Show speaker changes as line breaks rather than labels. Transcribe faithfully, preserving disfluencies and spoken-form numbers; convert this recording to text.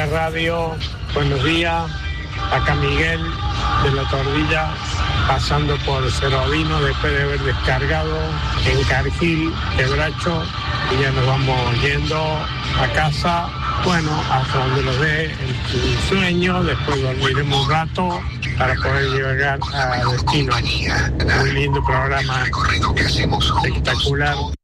Buena Radio, buenos días. Acá Miguel de La Tordilla, pasando por Cerrodino después de haber descargado en Cargil, Quebracho, y ya nos vamos yendo a casa, bueno, hasta donde nos dé el sueño. Después dormiremos un rato para poder llegar a destino. Muy lindo programa, espectacular.